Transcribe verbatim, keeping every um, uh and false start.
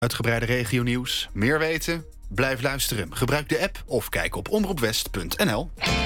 Uitgebreide regionieuws, meer weten? Blijf luisteren. Gebruik de app of kijk op omroep west punt n l.